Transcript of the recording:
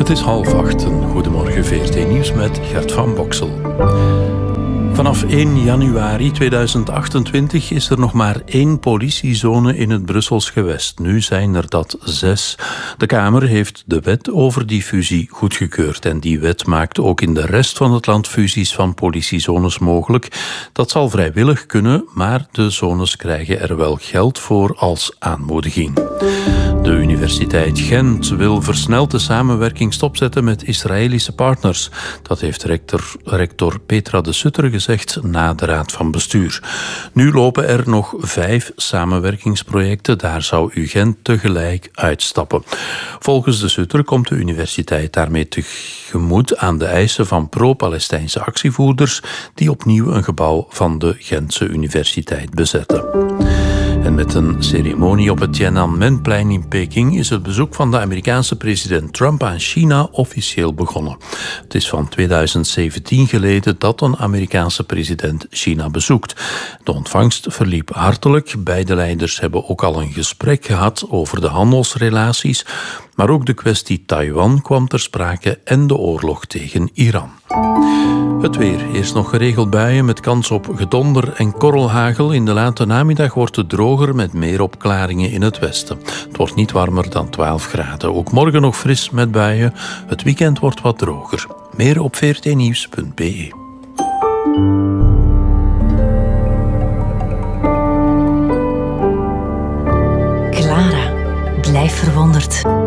Het is 7:30. Goedemorgen VRT Nieuws met Gert van Boksel. Vanaf 1 januari 2028 is er nog maar 1 politiezone in het Brussels gewest. Nu zijn er dat 6. De Kamer heeft de wet over die fusie goedgekeurd. En die wet maakt ook in de rest van het land fusies van politiezones mogelijk. Dat zal vrijwillig kunnen, maar de zones krijgen er wel geld voor als aanmoediging. De Universiteit Gent wil versneld de samenwerking stopzetten met Israëlische partners. Dat heeft rector Petra de Sutter gezegd na de Raad van Bestuur. Nu lopen er nog 5 samenwerkingsprojecten. Daar zou UGent tegelijk uitstappen. Volgens de Sutter komt de universiteit daarmee tegemoet aan de eisen van pro-Palestijnse actievoerders die opnieuw een gebouw van de Gentse universiteit bezetten. En met een ceremonie op het Tiananmenplein in Peking is het bezoek van de Amerikaanse president Trump aan China officieel begonnen. Het is van 2017 geleden dat een Amerikaanse president China bezoekt. De ontvangst verliep hartelijk. Beide leiders hebben ook al een gesprek gehad over de handelsrelaties, maar ook de kwestie Taiwan kwam ter sprake en de oorlog tegen Iran. Het weer. Eerst nog geregeld buien met kans op gedonder en korrelhagel. In de late namiddag wordt het droger met meer opklaringen in het westen. Het wordt niet warmer dan 12 graden. Ook morgen nog fris met buien. Het weekend wordt wat droger. Meer op vrtnieuws.be. Clara, blijf verwonderd.